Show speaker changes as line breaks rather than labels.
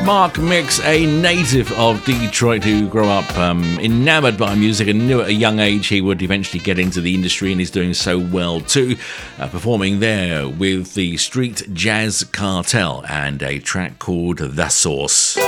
Mark Mix, a native of Detroit who grew up enamored by music and knew at a young age he would eventually get into the industry, and he's doing so well too, performing there with the Street Jazz Cartel and a track called The Source.